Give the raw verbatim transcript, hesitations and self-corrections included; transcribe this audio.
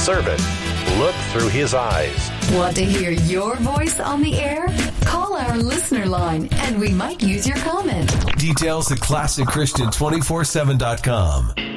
servant. Look through his eyes. Want to hear your voice on the air? Call our listener line and we might use your comment. Details at classic christian two forty-seven dot com.